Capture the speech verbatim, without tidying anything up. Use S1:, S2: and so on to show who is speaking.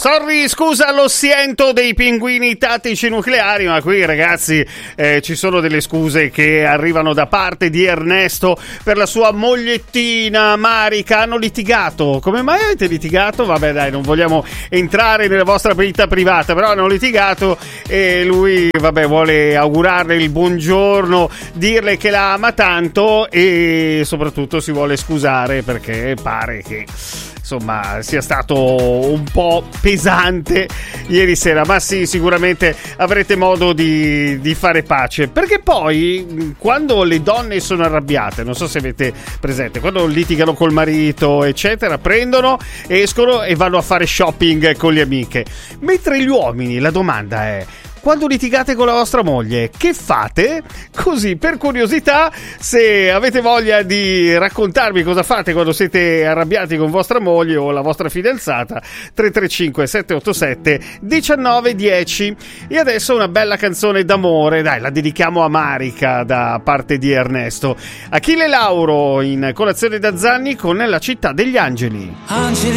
S1: Sorry, scusa lo siento dei pinguini tattici nucleari, ma qui ragazzi eh, ci sono delle scuse che arrivano da parte di Ernesto per la sua mogliettina Marica. Hanno litigato. Come mai avete litigato? Vabbè dai, non vogliamo entrare nella vostra vita privata, però hanno litigato e lui vabbè vuole augurarle il buongiorno, dirle che la ama tanto e soprattutto si vuole scusare perché pare che insomma sia stato un po' pesante ieri sera, ma sì, sicuramente avrete modo di, di fare pace, perché poi quando le donne sono arrabbiate, non so se avete presente, quando litigano col marito eccetera, prendono, escono e vanno a fare shopping con le amiche, mentre gli uomini la domanda è: quando litigate con la vostra moglie, che fate? Così, per curiosità, se avete voglia di raccontarmi cosa fate quando siete arrabbiati con vostra moglie o la vostra fidanzata, tre tre cinque sette otto sette uno nove uno zero. E adesso una bella canzone d'amore, dai, la dedichiamo a Marica da parte di Ernesto. Achille Lauro in Colazione da Zanni con La città degli angeli.
S2: Angeli